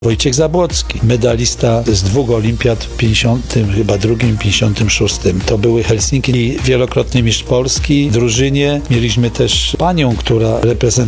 Wojciech Zabłocki, medalista z 2 olimpiad w 52, 56. To były Helsinki i wielokrotny mistrz Polski. W drużynie mieliśmy też panią, która reprezentowała